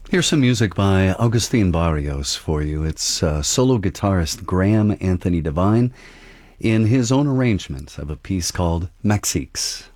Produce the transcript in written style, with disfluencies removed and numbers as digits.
Here's some music by Augustin Barrios for you. It's solo guitarist Graham Anthony Devine in his own arrangement of a piece called Mexiques.